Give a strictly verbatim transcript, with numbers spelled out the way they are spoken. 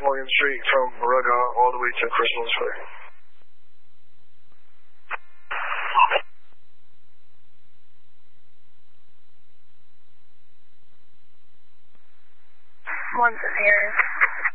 Morgan Street from Moruga all the way to Crystal Square. One here.